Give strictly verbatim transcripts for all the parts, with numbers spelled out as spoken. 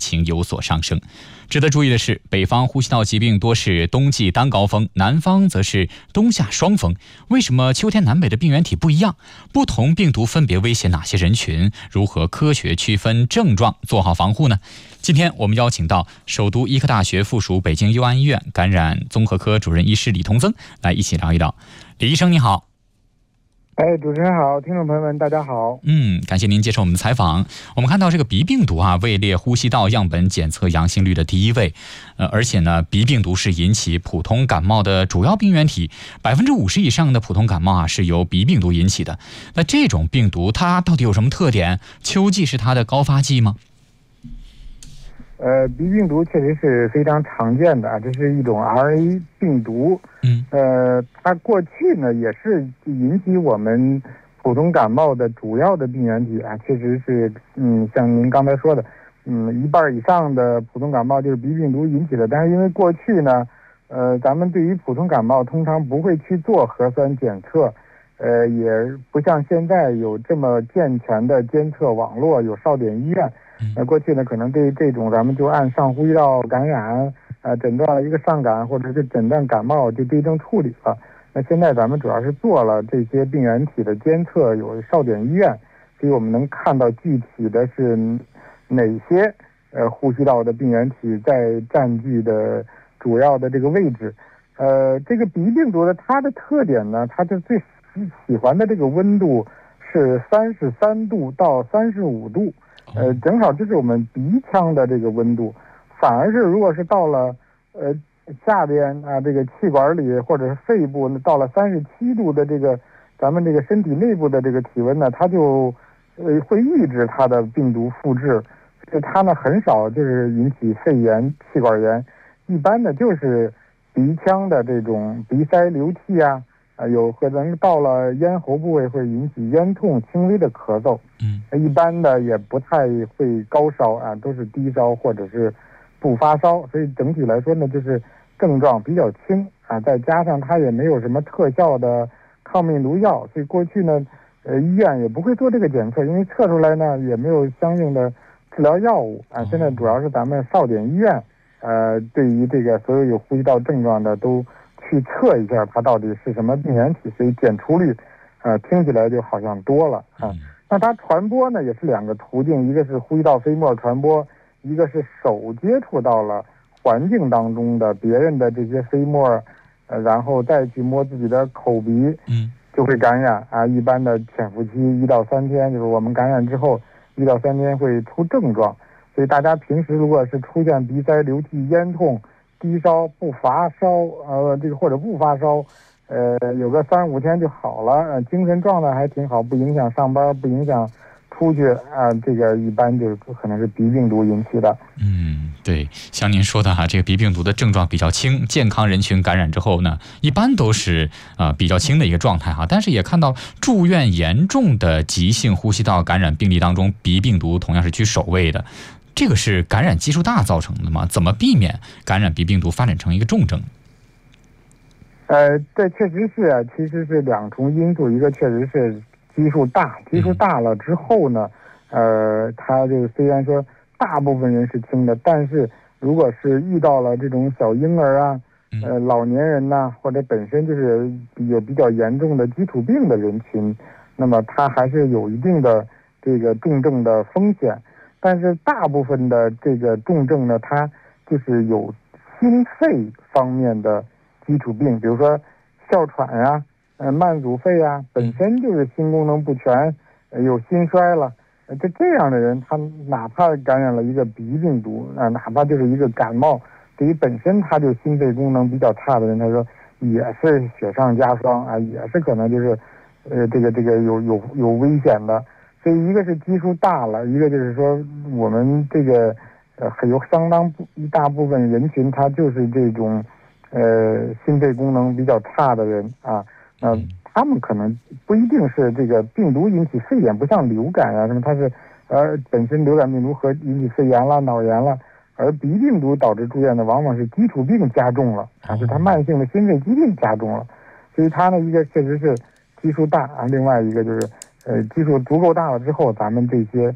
情有所上升。值得注意的是，北方呼吸道疾病多是冬季单高峰，南方则是冬夏双峰。为什么秋天南北的病原体不一样？不同病毒分别威胁哪些人群？如何科学区分症状，做好防护呢？今天我们邀请到首都医科大学附属北京佑安医院感染综合科主任医师李同增来一起聊一聊。李医生你好。 哎，主持人好，听众朋友们大家好。 嗯，感谢您接受我们的采访。我们看到这个鼻病毒啊，位列呼吸道样本检测阳性率的第一位。呃，而且呢，鼻病毒是引起普通感冒的主要病原体，百分之五十以上的普通感冒啊是由鼻病毒引起的。那这种病毒它到底有什么特点？秋季是它的高发季吗？ 呃，鼻病毒确实是非常常见的啊，这是一种 R N A 病毒。 嗯， 呃，它过去呢也是引起我们普通感冒的主要的病原体啊，确实是，嗯，像您刚才说的，嗯，一半以上的普通感冒就是鼻病毒引起的。但是因为过去呢，呃，咱们对于普通感冒通常不会去做核酸检测，呃，也不像现在有这么健全的监测网络，有哨点医院。那过去呢，可能对这种咱们就按上呼吸道感染，呃，诊断了一个上感或者是诊断感冒就对症处理了。那现在咱们主要是做了这些病原体的监测，有哨点医院，所以我们能看到具体的是哪些呃呼吸道的病原体在占据的主要的这个位置。呃，这个鼻病毒的它的特点呢，它就最喜欢的这个温度是三十三度到三十五度。呃，正好就是我们鼻腔的这个温度，反而是如果是到了呃下边啊这个气管里或者是肺部到了三十七度的这个咱们这个身体内部的这个体温呢，它就呃会抑制它的病毒复制，所以它呢很少就是引起肺炎、气管炎，一般的就是鼻腔的这种鼻塞流涕啊。啊，有可能到了咽喉部位会引起咽痛、轻微的咳嗽， 嗯， 一般的也不太会高烧啊，都是低烧或者是不发烧，所以整体来说呢，就是症状比较轻啊，再加上它也没有什么特效的抗病毒药，所以过去呢，呃，医院也不会做这个检测，因为测出来呢也没有相应的治疗药物啊。现在主要是咱们哨点医院，呃，对于这个所有有呼吸道症状的都去测一下它到底是什么病原体，所以检出率，呃，听起来就好像多了啊。那它传播呢也是两个途径，一个是呼吸道飞沫传播，一个是手接触到了环境当中的别人的这些飞沫，呃，然后再去摸自己的口鼻， 嗯， 就会感染啊。一般的潜伏期一到三天，就是我们感染之后一到三天会出症状，所以大家平时如果是出现鼻塞、流涕、咽痛、低烧不发烧，呃，这个或者不发烧，呃，有个三五天就好了，呃，精神状态还挺好，不影响上班，不影响出去啊、呃，这个一般就可能是鼻病毒引起的。 嗯，对，像您说的哈，这个鼻病毒的症状比较轻，健康人群感染之后呢，一般都是呃比较轻的一个状态哈。但是也看到住院严重的急性呼吸道感染病例当中，鼻病毒同样是居首位的。这个是感染基数大造成的吗？怎么避免感染鼻病毒发展成一个重症？ 呃，这确实是啊，其实是两重因素，一个确实是基数大，基数大了之后呢，呃，它就虽然说大部分人是轻的，但是如果是遇到了这种小婴儿啊，呃，老年人呐、啊，或者本身就是有比较严重的基础病的人群，那么它还是有一定的这个重症的风险。但是大部分的这个重症呢，它就是有心肺方面的基础病，比如说哮喘啊、呃慢阻肺啊，本身就是心功能不全，呃、有心衰了，呃，就这样的人，他哪怕感染了一个鼻病毒啊、呃，哪怕就是一个感冒，对于本身他就心肺功能比较差的人，他说也是雪上加霜啊，也是可能就是呃这个这个有有有危险的。所以一个是基数大了，一个就是说我们这个呃还有相当一大部分人群，他就是这种呃心肺功能比较差的人啊，那、呃、他们可能不一定是这个病毒引起肺炎，不像流感啊什么，它是呃本身流感病毒和引起肺炎了、脑炎了，而鼻病毒导致住院的往往是基础病加重了啊，是他慢性的心肺疾病加重了，所以他呢一个确实是基数大啊，另外一个就是。呃，基数足够大了之后，咱们这些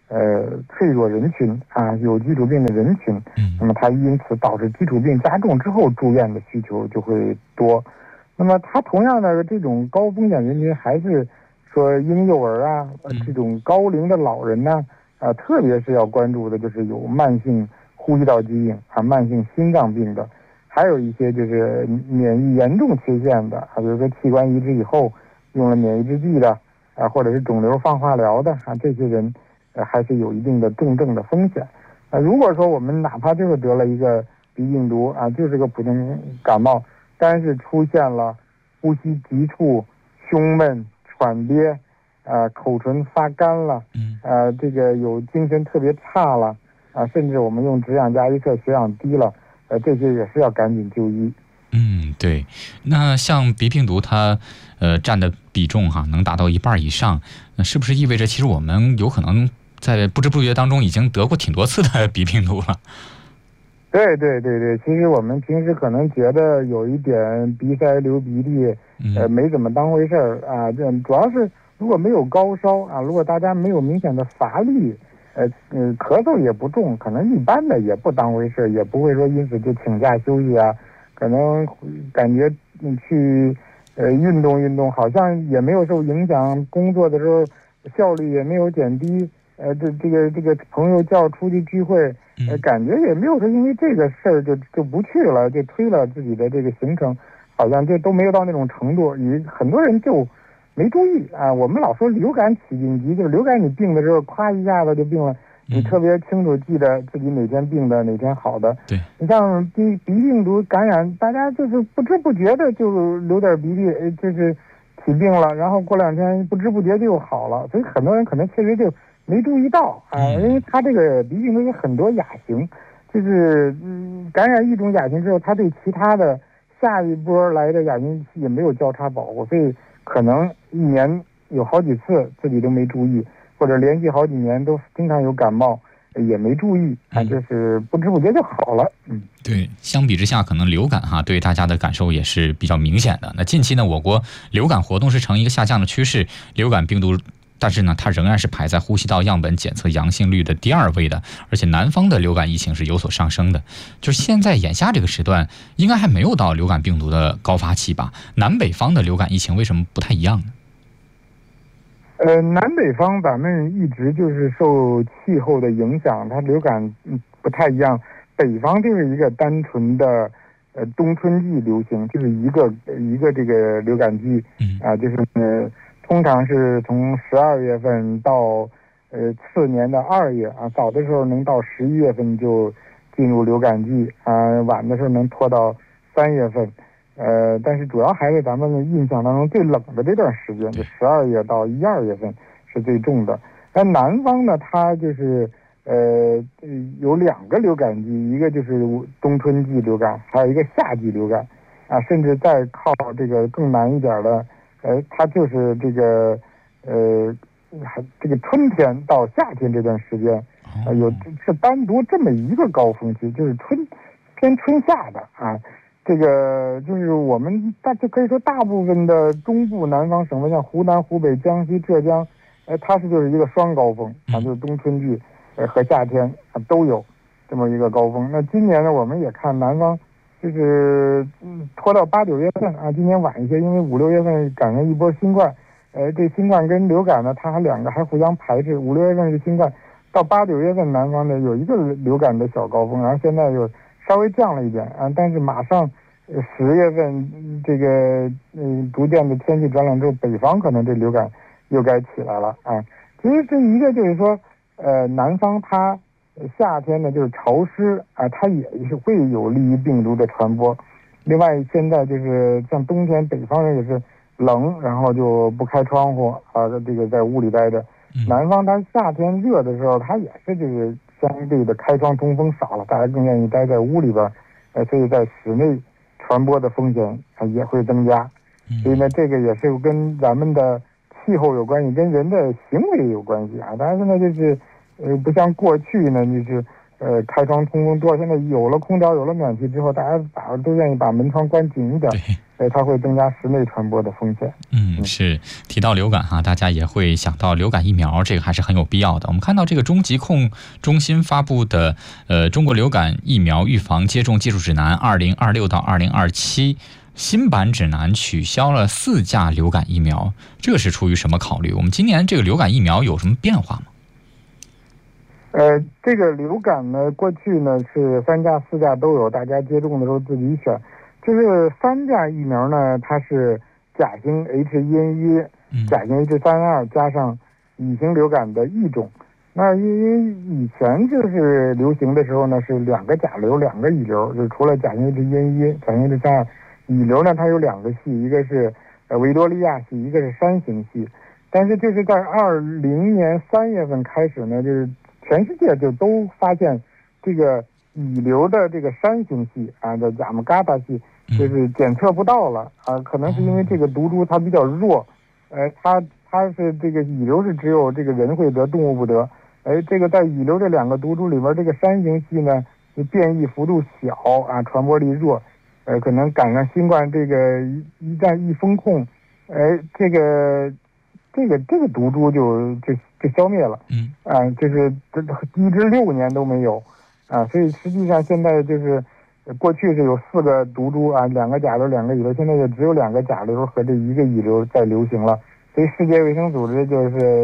呃脆弱人群啊，有基础病的人群，那么它因此导致基础病加重之后住院的需求就会多。那么它同样的这种高风险人群还是说婴幼儿啊，这种高龄的老人呢，啊，特别是要关注的就是有慢性呼吸道疾病啊、慢性心脏病的，还有一些就是免疫严重缺陷的啊，比如说器官移植以后用了免疫制剂的啊，或者是肿瘤放化疗的啊，这些人呃还是有一定的重症的风险。啊，如果说我们哪怕就是得了一个鼻病毒啊，就是个普通感冒，但是出现了呼吸急促、胸闷、喘憋，呃，口唇发干了，呃，这个有精神特别差了，啊、呃，甚至我们用直氧加一测血氧低了，呃，这些也是要赶紧就医。 嗯，对。那像鼻病毒它，呃，占的比重哈能达到一半以上，那是不是意味着其实我们有可能在不知不觉当中已经得过挺多次的鼻病毒了？ 对对对对，其实我们平时可能觉得有一点鼻塞流鼻涕，呃，没怎么当回事儿啊。这主要是如果没有高烧啊，如果大家没有明显的乏力，呃嗯，咳嗽也不重，可能一般的也不当回事儿，也不会说因此就请假休息啊。可能感觉你去呃运动运动，好像也没有受影响，工作的时候效率也没有减低。呃，这这个这个朋友叫出去聚会，呃，感觉也没有说因为这个事儿就就不去了，就推了自己的这个行程，好像这都没有到那种程度。你很多人就没注意啊。我们老说流感起病急，就是流感你病的时候，咵一下子就病了，你特别清楚记得自己哪天病的，哪天好的。 对， 你像鼻鼻病毒感染，大家就是不知不觉的就流点鼻涕，呃，就是起病了，然后过两天不知不觉就好了，所以很多人可能确实就没注意到啊，因为它这个鼻病毒有很多亚型，就是嗯感染一种亚型之后，它对其他的下一波来的亚型也没有交叉保护，所以可能一年有好几次自己都没注意，或者连续好几年都经常有感冒也没注意啊，就是不知不觉就好了。嗯， 对，相比之下，可能流感哈对大家的感受也是比较明显的。那近期呢，我国流感活动是呈一个下降的趋势，流感病毒。但是呢，它仍然是排在呼吸道样本检测阳性率的第二位的，而且南方的流感疫情是有所上升的。就是现在眼下这个时段，应该还没有到流感病毒的高发期吧？南北方的流感疫情为什么不太一样呢？ 呃，南北方咱们一直就是受气候的影响，它流感不太一样。北方就是一个单纯的呃冬春季流行，就是一个一个这个流感季啊、呃，就是呃。通常是从十二月份到呃次年的二月啊，早的时候能到十一月份就进入流感季啊，晚的时候能拖到三月份，呃，但是主要还是咱们印象当中最冷的这段时间，就十二月到一二月份是最重的。但南方呢，它就是呃有两个流感季，一个就是冬春季流感，还有一个夏季流感啊，甚至再靠这个更难一点的。呃，它就是这个，呃，这个春天到夏天这段时间，呃，有是单独这么一个高峰期，就是春偏春夏的啊。这个就是我们大就可以说大部分的中部南方省份，像湖南、湖北、江西、浙江，呃，它是就是一个双高峰啊，就是冬春季呃和夏天啊都有这么一个高峰。那今年呢，我们也看南方。就是嗯拖到八九月份啊，今年晚一些，因为五六月份赶上一波新冠，呃，这新冠跟流感呢，它还两个还互相排斥。五六月份是新冠，到八九月份南方呢有一个流感的小高峰，然后现在又稍微降了一点啊，但是马上呃十月份这个嗯、呃、逐渐的天气转冷之后，北方可能这流感又该起来了啊。其实这一个就是说，呃，南方它。夏天呢就是潮湿啊，它也是会有利于病毒的传播。另外，现在就是像冬天，北方人也是冷，然后就不开窗户啊，这个在屋里待着。南方它夏天热的时候，它也是就是相对的开窗通风少了，大家更愿意待在屋里边，呃，所以在室内传播的风险啊也会增加。所以呢，这个也是跟咱们的气候有关系，跟人的行为有关系啊。当然现在就是。呃，不像过去呢，就是呃开窗通风多。现在有了空调，有了暖气之后，大家把都愿意把门窗关紧一点， 呃，它会增加室内传播的风险。 嗯，是提到流感哈，大家也会想到流感疫苗，这个还是很有必要的。我们看到这个中疾控中心发布的呃中国流感疫苗预防接种技术指南二零二六到二零二七新版指南取消了四价流感疫苗，这是出于什么考虑？我们今年这个流感疫苗有什么变化吗？ 呃，这个流感呢，过去呢是三价、四价都有，大家接种的时候自己选。就是三价疫苗呢，它是甲型 H 一 N 一、甲型 H 三 N 二加上乙型流感的一种。那因为以前就是流行的时候呢，是两个甲流，两个乙流，就是除了甲型 H 一 N 一、甲型 H 三 N 二，乙流呢它有两个系，一个是呃维多利亚系，一个是山形系。但是就是在二零年三月份开始呢，就是全世界就都发现这个乙流的这个山形系啊的亚姆嘎达系，就是检测不到了啊，可能是因为这个毒株它比较弱，呃，它它是这个乙流是只有这个人会得，动物不得，哎，这个在乙流这两个毒株里边，这个山形系呢变异幅度小啊，传播力弱，呃，可能赶上新冠这个一一旦一封控，哎，这个这个这个毒株就就就消灭了，嗯啊，就是这一直六年都没有。啊，所以实际上现在就是，过去是有四个毒株啊，两个甲流，两个乙流，现在也只有两个甲流和这一个乙流在流行了。所以世界卫生组织就是，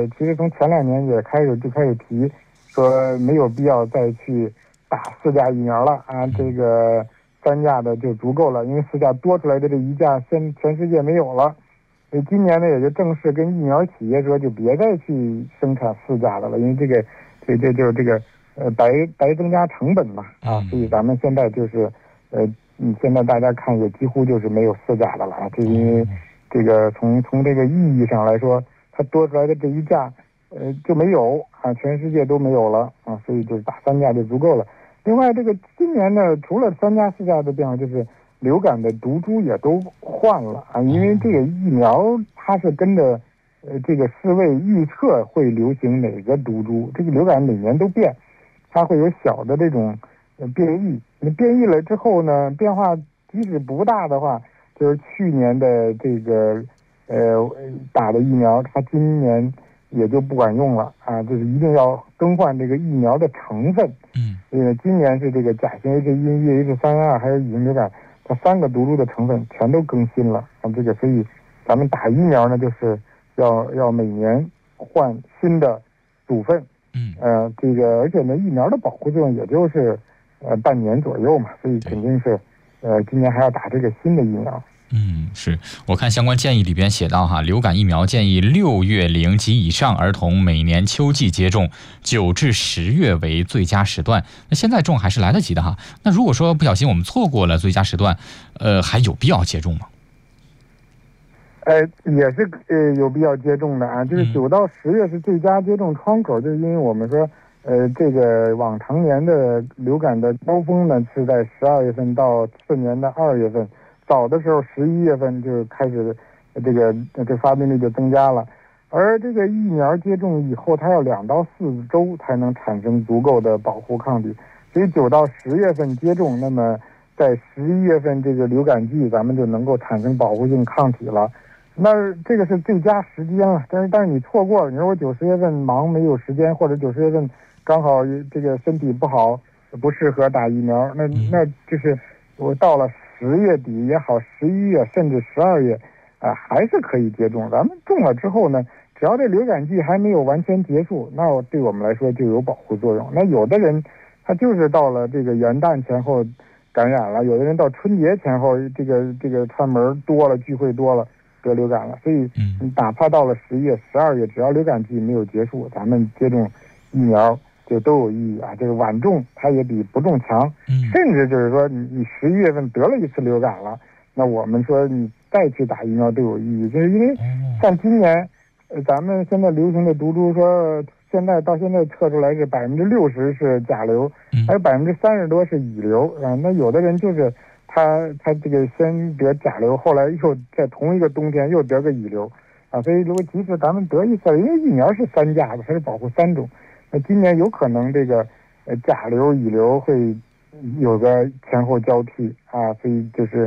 其实从前两年也开始就开始提，说没有必要再去打四价疫苗了啊，这个三价的就足够了，因为四价多出来的这一价，现全世界没有了。所以今年呢，也就正式跟疫苗企业说，就别再去生产四价的了，因为这个，这这就是这个。呃，白白增加成本嘛，啊，所以咱们现在就是，呃，嗯，现在大家看也几乎就是没有四价的了啊，就因为这个从从这个意义上来说，它多出来的这一价，呃，就没有啊，全世界都没有了啊，所以就是打三价就足够了。另外，这个今年呢，除了三价四价的变化，就是流感的毒株也都换了啊，因为这个疫苗它是跟着，呃，这个世卫预测会流行哪个毒株，这个流感每年都变。它会有小的这种变异，那变异了之后呢，变化即使不大的话，就是去年的这个呃打的疫苗，它今年也就不管用了啊，就是一定要更换这个疫苗的成分。嗯，所以呢，今年是这个甲型 H 一 N 一、H 三 N 二还有乙型流感，它三个毒株的成分全都更新了啊，这个所以咱们打疫苗呢，就是要要每年换新的组分。嗯，呃，这个而且呢，疫苗的保护作用也就是呃半年左右嘛，所以肯定是呃今年还要打这个新的疫苗。 嗯，是我看相关建议里边写到哈，流感疫苗建议六月龄及以上儿童每年秋季接种，九至十月为最佳时段。那现在种还是来得及的哈。那如果说不小心我们错过了最佳时段，呃，还有必要接种吗？ 呃，也是呃有必要接种的啊，就是九到十月是最佳接种窗口，就是因为我们说，呃，这个往常年的流感的高峰呢是在十二月份到次年的二月份，早的时候十一月份就开始，这个这发病率就增加了，而这个疫苗接种以后，它要两到四周才能产生足够的保护抗体，所以九到十月份接种，那么在十一月份这个流感季咱们就能够产生保护性抗体了。那这个是最佳时间了，但是但是你错过了，你说我九十月份忙没有时间，或者九十月份刚好这个身体不好，不适合打疫苗，那那就是我到了十月底也好，十一月甚至十二月，啊、呃、还是可以接种。咱们种了之后呢，只要这流感季还没有完全结束，那对我们来说就有保护作用。那有的人他就是到了这个元旦前后感染了，有的人到春节前后，这个这个串门多了，聚会多了。得流感了，所以哪怕到了十一月、十二月，只要流感季没有结束，咱们接种疫苗就都有意义啊。这个晚种它也比不种强，甚至就是说你你十一月份得了一次流感了，那我们说你再去打疫苗都有意义，就是因为像今年，呃，咱们现在流行的毒株说，现在到现在测出来是百分之六十是甲流，还有百分之三十多是乙流啊。那有的人就是。他他这个先得甲流，后来又在同一个冬天又得个乙流，啊，所以如果即使咱们得一次，因为疫苗是三价的，它是保护三种，那今年有可能这个呃甲流、乙流会有个前后交替啊，所以就是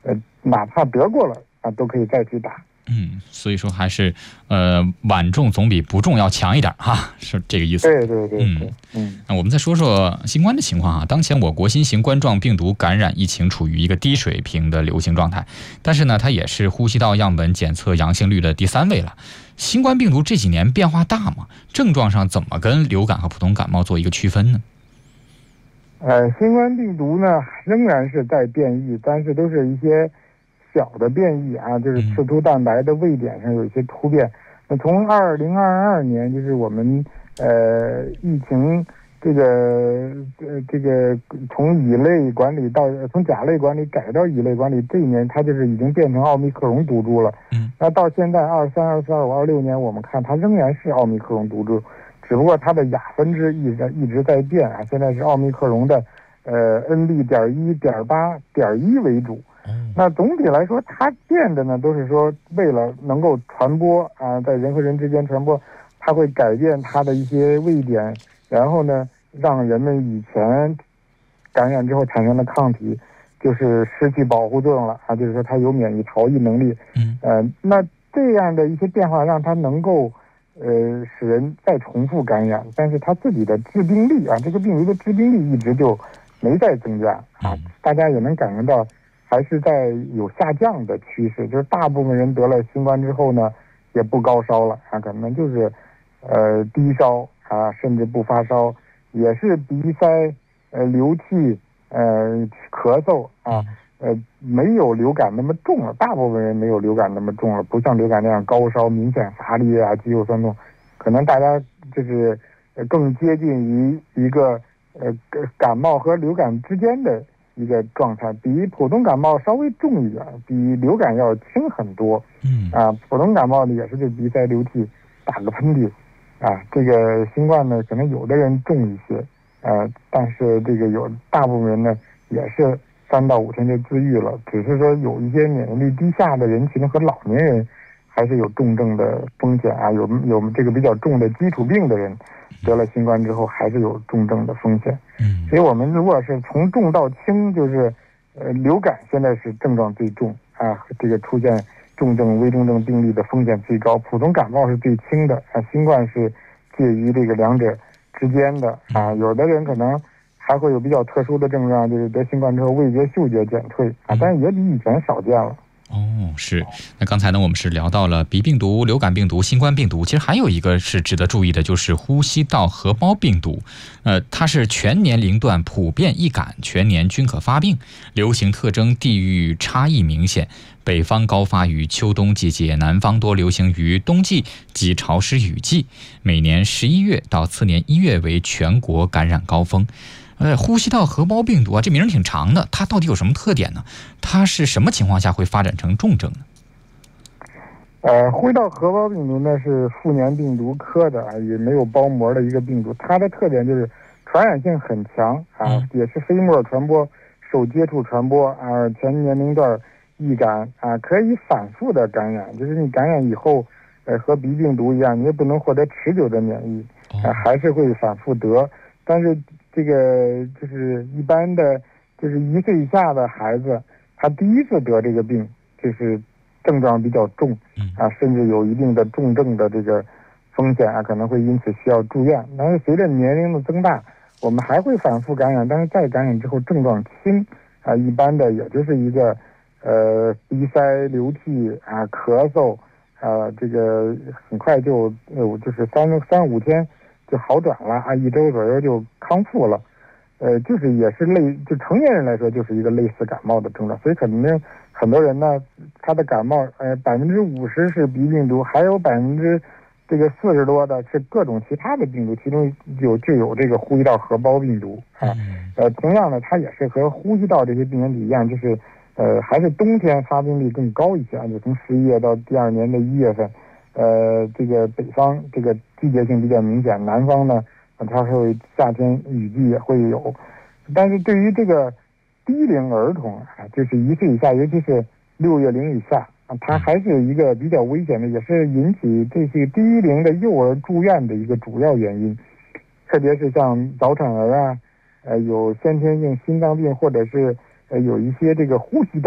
呃，哪怕得过了啊，都可以再去打。 嗯，所以说还是呃晚中总比不中要强一点哈，是这个意思。 对对对对，嗯嗯。 那我们再说说新冠的情况啊，当前我国新型冠状病毒感染疫情处于一个低水平的流行状态，但是呢，它也是呼吸道样本检测阳性率的第三位了。新冠病毒这几年变化大吗？症状上怎么跟流感和普通感冒做一个区分呢？ 呃，新冠病毒呢仍然是在变异，但是都是一些小的变异啊，就是刺突蛋白的位点上有一些突变。那从二零二二年，就是我们呃疫情这个呃这个从乙类管理到从甲类管理改到乙类管理，这一年它就是已经变成奥密克戎毒株了。 嗯，那到现在二三、二四、二五、二六年，我们看它仍然是奥密克戎毒株，只不过它的亚分支一直一直在变啊，现在是奥密克戎的呃 N B 点一、点八、点一为主。那总体来说，它变的呢都是说为了能够传播啊，在人和人之间传播，它会改变它的一些位点，然后呢让人们以前感染之后产生的抗体就是失去保护作用了啊，就是说它有免疫逃逸能力。 嗯， 呃，那这样的一些变化让它能够呃使人再重复感染，但是它自己的致病力啊，这个病毒的致病力一直就没再增加啊，大家也能感觉到。还是在有下降的趋势，就是大部分人得了新冠之后呢，也不高烧了啊，可能就是呃低烧啊，甚至不发烧，也是鼻塞、呃流涕、呃咳嗽啊，呃没有流感那么重了，大部分人没有流感那么重了，不像流感那样高烧、明显乏力啊、肌肉酸痛，可能大家就是更接近于一个呃感冒和流感之间的一个状态，比普通感冒稍微重一点，比流感要轻很多。 嗯啊，普通感冒呢也是就鼻塞流涕，打个喷嚏，啊，这个新冠呢可能有的人重一些，呃，但是这个有大部分人呢也是三到五天就自愈了，只是说有一些免疫力低下的人群和老年人还是有重症的风险啊，有有这个比较重的基础病的人。得了新冠之后还是有重症的风险， 嗯， 所以我们如果是从重到轻，就是呃流感现在是症状最重啊，这个出现重症、危重症病例的风险最高，普通感冒是最轻的啊，新冠是介于这个两者之间的啊，有的人可能还会有比较特殊的症状，就是得新冠之后味觉、嗅觉减退啊，但是也比以前少见了。 哦，是。那刚才呢，我们是聊到了鼻病毒、流感病毒、新冠病毒，其实还有一个是值得注意的，就是呼吸道合胞病毒。呃，它是全年龄段普遍易感，全年均可发病，流行特征地域差异明显。北方高发于秋冬季节，南方多流行于冬季及潮湿雨季。每年十一月到次年一月为全国感染高峰。呃，呼吸道合胞病毒啊，这名儿挺长的，它到底有什么特点呢？它是什么情况下会发展成重症呢？ 呃，呼吸道合胞病毒呢是副粘病毒科的啊，也没有包膜的一个病毒，它的特点就是传染性很强啊，嗯、也是飞沫传播、受接触传播啊，全年龄段易感啊，可以反复的感染，就是你感染以后，呃，和鼻病毒一样，你也不能获得持久的免疫，啊，还是会反复得，但是。这个就是一般的，就是一岁以下的孩子，他第一次得这个病，就是症状比较重啊，甚至有一定的重症的这个风险啊，可能会因此需要住院。但是随着年龄的增大，我们还会反复感染，但是再感染之后症状轻啊，一般的也就是一个呃鼻塞、流涕啊、咳嗽啊，这个很快就呃就是三三五天。就好转了啊，一周左右就康复了，呃，就是也是类，就成年人来说就是一个类似感冒的症状，所以肯定很多人呢，他的感冒，呃，百分之五十是鼻病毒，还有百分之这个四十多的是各种其他的病毒，其中有就有这个呼吸道合胞病毒啊，呃，同样呢，它也是和呼吸道这些病原体一样，就是呃，还是冬天发病率更高一些啊，就从十一月到第二年的一月份。呃，这个北方这个季节性比较明显，南方呢，它会夏天雨季也会有，但是对于这个低龄儿童啊，就是一岁以下，尤其是六月龄以下啊，它还是一个比较危险的，也是引起这些低龄的幼儿住院的一个主要原因，特别是像早产儿啊，呃，有先天性心脏病或者是呃有一些这个呼吸道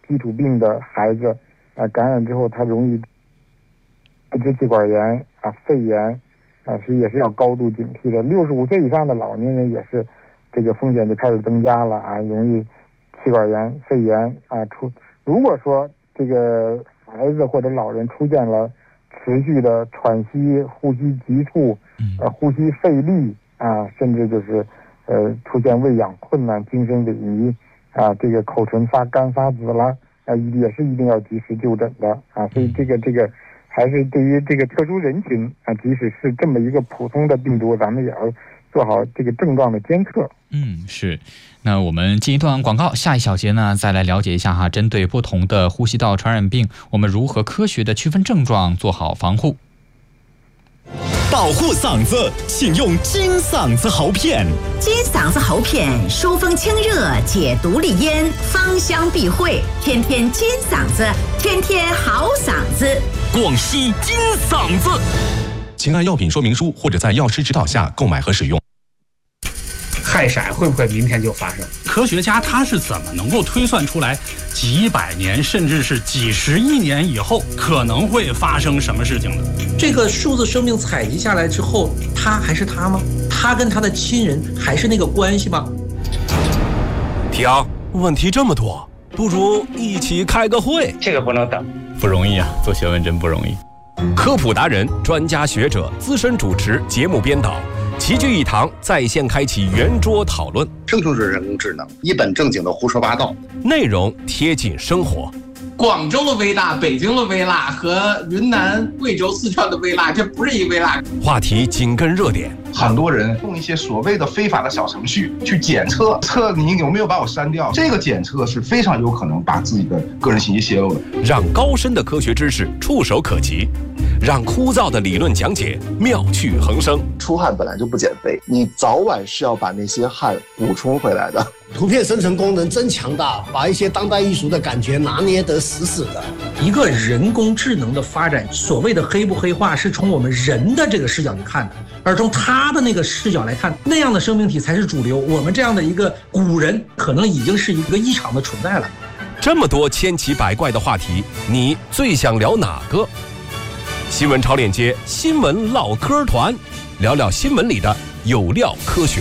基础病的孩子啊，感染之后他容易支气管炎啊、肺炎啊，是也是要高度警惕的。六十五岁以上的老年人也是这个风险就开始增加了啊，容易气管炎、肺炎啊出。如果说这个孩子或者老人出现了持续的喘息、呼吸急促、呃呼吸费力啊，甚至就是呃出现喂养困难、精神萎靡啊，这个口唇发干发紫了啊，也是一定要及时就诊的啊。所以这个这个还是对于这个特殊人群啊，即使是这么一个普通的病毒，咱们也要做好这个症状的监测。 嗯，是。那我们进一段广告，下一小节呢，再来了解一下哈，针对不同的呼吸道传染病，我们如何科学的区分症状，做好防护。 保护嗓子，请用金嗓子喉片。 金嗓子喉片疏风清热，解毒利咽，芳香避秽，天天金嗓子，天天好嗓子。 广西金嗓子，请按药品说明书或者在药师指导下购买和使用。 氦闪会不会明天就发生？科学家他是怎么能够推算出来几百年甚至是几十亿年以后可能会发生什么事情的？ 这个数字生命采集下来之后，他还是他吗？他跟他的亲人还是那个关系吗？ 婷，问题这么多，不如一起开个会。 这个不能等， 不容易啊，做学问真不容易。 科普达人、专家学者、资深主持、节目编导齐聚一堂，在线开启圆桌讨论。 生成式人工智能一本正经的胡说八道， 内容贴近生活。 广州的微辣、北京的微辣和云南、贵州、四川的微辣，这不是一微辣。 话题紧跟热点， 很多人用一些所谓的非法的小程序去检测，测你有没有把我删掉。这个检测是非常有可能把自己的个人信息泄露的。 让高深的科学知识触手可及，让枯燥的理论讲解妙趣横生。 出汗本来就不减肥，你早晚是要把那些汗补充回来的。 图片生成功能真强大，把一些当代艺术的感觉拿捏得死死的。 一个人工智能的发展，所谓的黑不黑化是从我们人的这个视角去看的，而从他的那个视角来看，那样的生命体才是主流。我们这样的一个古人，可能已经是一个异常的存在了。 这么多千奇百怪的话题，你最想聊哪个？新闻超链接新闻唠嗑团，聊聊新闻里的有料科学。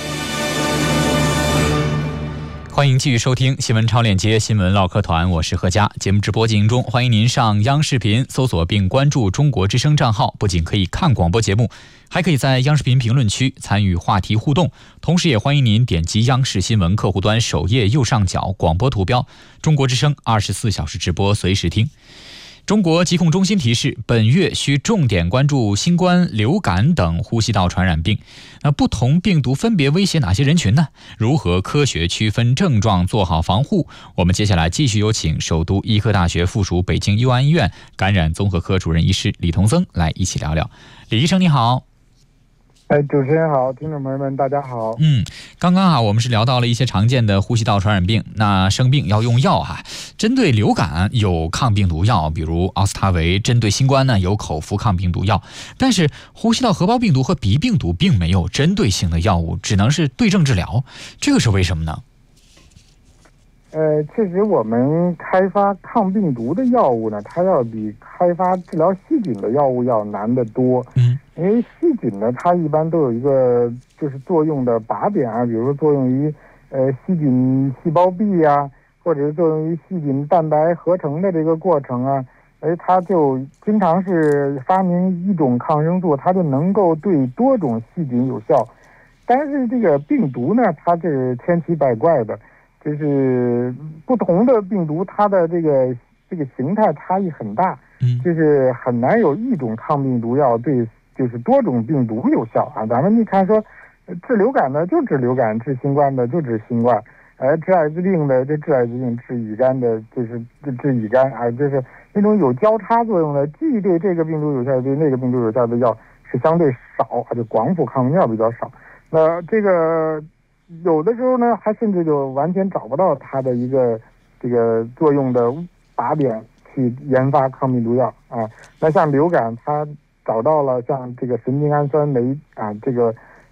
欢迎继续收听新闻超链接新闻唠嗑团，我是何佳。节目直播进行中，欢迎您上央视频搜索并关注中国之声账号，不仅可以看广播节目，还可以在央视频评论区参与话题互动。同时也欢迎您点击央视新闻客户端首页右上角广播图标，中国之声二十四小时直播，随时听。中国疾控中心提示，本月需重点关注新冠、流感等呼吸道传染病。那不同病毒分别威胁哪些人群呢？如何科学区分症状，做好防护？我们接下来继续有请首都医科大学附属北京佑安医院感染综合科主任医师李同增来一起聊聊。李医生你好。 哎，主持人好，听众朋友们大家好。 嗯，刚刚啊，我们是聊到了一些常见的呼吸道传染病，那生病要用药哈。针对流感有抗病毒药，比如奥司他韦；针对新冠呢有口服抗病毒药。但是呼吸道合胞病毒和鼻病毒并没有针对性的药物，只能是对症治疗，这个是为什么呢？ 呃，确实，我们开发抗病毒的药物呢，它要比开发治疗细菌的药物要难得多。嗯，因为细菌呢，它一般都有一个就是作用的靶点啊，比如说作用于呃细菌细胞壁啊，或者是作用于细菌蛋白合成的这个过程啊，而它就经常是发明一种抗生素，它就能够对多种细菌有效。但是这个病毒呢，它是千奇百怪的。就是不同的病毒，它的这个这个形态差异很大，嗯，就是很难有一种抗病毒药对就是多种病毒有效啊。咱们你看说，治流感的就治流感，治新冠的就治新冠，而治艾滋病的就治艾滋病，治乙肝的就是治乙肝啊，就是那种有交叉作用的，既对这个病毒有效，对那个病毒有效的药是相对少，就广谱抗病药比较少。那这个。有的时候呢，还甚至就完全找不到它的一个这个作用的靶点去研发抗病毒药啊。那像流感，它找到了像这个神经氨酸酶啊，这个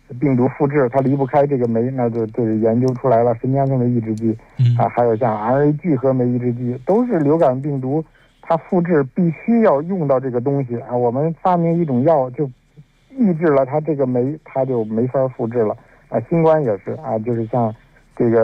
病毒复制，它离不开这个酶，那就就是研究出来了神经素酶抑制剂，啊，还有像 R N A 聚合酶抑制剂，都是流感病毒它复制必须要用到这个东西啊。我们发明一种药就抑制了它这个酶，它就没法复制了啊。新冠也是啊，就是像这个